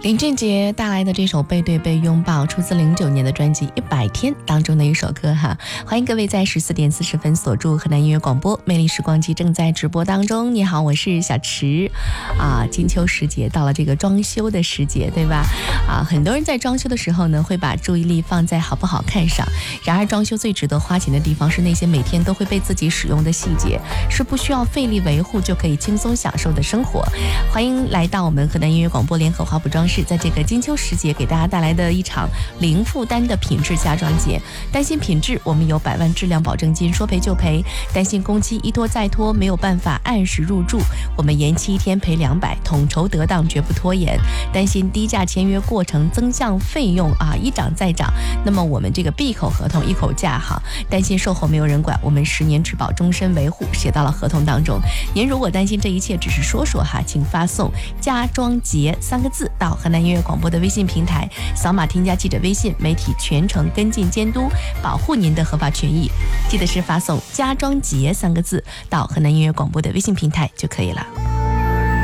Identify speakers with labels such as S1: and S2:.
S1: 林俊杰带来的这首《背对背拥抱》出自09年的专辑《100天》当中的一首歌哈。欢迎各位在14点40分锁住河南音乐广播，魅力时光机正在直播当中。你好，我是小池金秋时节到了，这个装修的时节，对吧？很多人在装修的时候呢，会把注意力放在好不好看上。然而装修最值得花钱的地方是那些每天都会被自己使用的细节，是不需要费力维护就可以轻松享受的生活。欢迎来到我们河南音乐广播联合华普装饰，在这个金秋时节给大家带来的一场零负担的品质家装节。担心品质，我们有100万质量保证金，说赔就赔；担心工期一拖再拖，没有办法按时入住，我们延期1天赔200，统筹得当，绝不拖延。担心低价签约过程增项费用一涨再涨，那么我们这个闭口合同一口价哈。担心售后没有人管，我们10年质保终身维护写到了合同当中。您如果担心这一切只是说说哈，请发送家装节3个字到河南音乐广播的微信平台，扫码添加记者微信，媒体全程跟进监督，保护您的合法权益。记得是发送家装节3个字到河南音乐广播的微信平台就可以了。